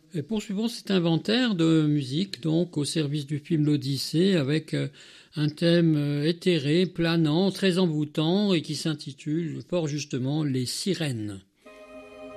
Et poursuivons cet inventaire de musique, donc au service du film L'Odyssée, avec un thème éthéré, planant, très envoûtant, et qui s'intitule fort justement Les Sirènes.